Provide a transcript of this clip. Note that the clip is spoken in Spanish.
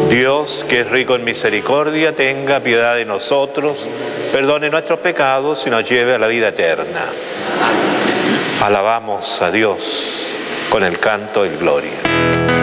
Dios, que es rico en misericordia, tenga piedad de nosotros, perdone nuestros pecados y nos lleve a la vida eterna. Alabamos a Dios con el canto y gloria.